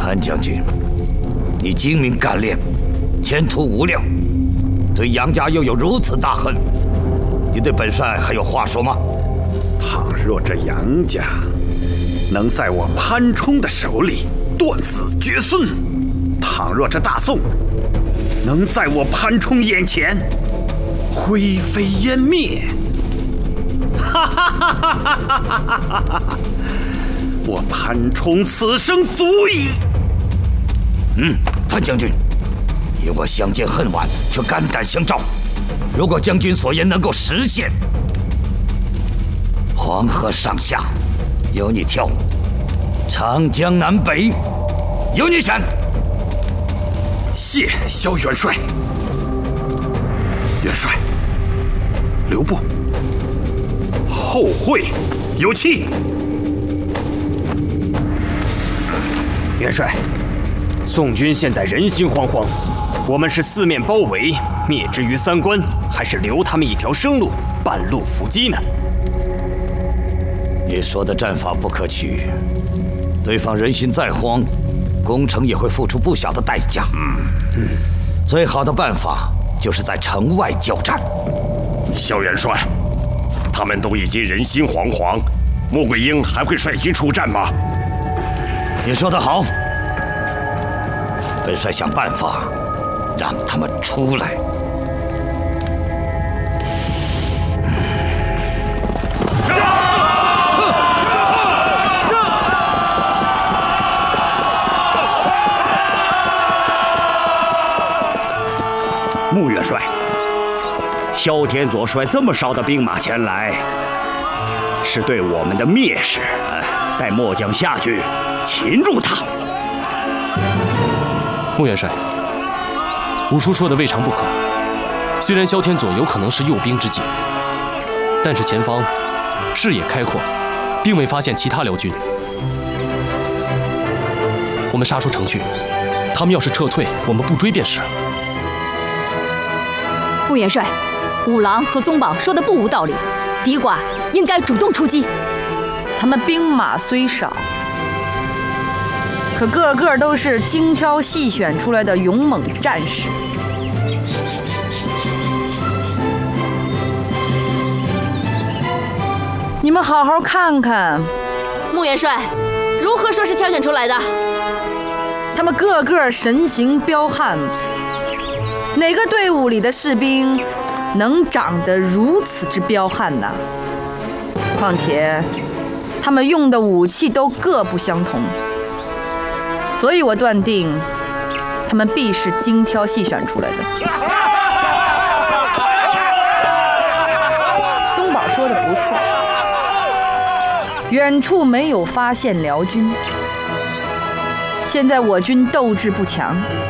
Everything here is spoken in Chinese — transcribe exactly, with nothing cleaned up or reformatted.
潘将军，你精明干练，前途无量，对杨家又有如此大恨，你对本帅还有话说吗？ 倘若这杨家能在我潘冲的手里断子绝孙，倘若这大宋能在我潘冲眼前灰飞烟灭，哈哈哈哈哈哈！我潘冲此生足矣。 嗯，潘将军，你我相见恨晚，却肝胆相照。如果将军所言能够实现，黄河上下由你挑，长江南北由你选。 谢萧元帅。元帅，留步，后会有期。 元帅，宋军现在人心惶惶，我们是四面包围，灭之于三关，还是留他们一条生路，半路伏击呢？ 你说的战法不可取，对方人心再慌，攻城也会付出不小的代价。嗯嗯，最好的办法就是在城外交战。 萧元帅，他们都已经人心惶惶，穆桂英还会率军出战吗？ 你说得好，本帅想办法让他们出来。 穆元帅，萧天佐率这么少的兵马前来，是对我们的蔑视。待末将下去擒住他。 穆元帅，五叔说的未尝不可。虽然萧天佐有可能是诱兵之计，但是前方视野开阔，并未发现其他辽军。我们杀出城去，他们要是撤退，我们不追便是。 穆元帅，五郎和宗保说的不无道理，敌寡应该主动出击。 他们兵马虽少，可个个都是精挑细选出来的勇猛战士。你们好好看看， 穆元帅，如何说是挑选出来的？ 他们个个神形彪悍，哪个队伍里的士兵能长得如此之彪悍呢？况且他们用的武器都各不相同，所以我断定他们必是精挑细选出来的。宗保说的不错，远处没有发现辽军，现在我军斗志不强，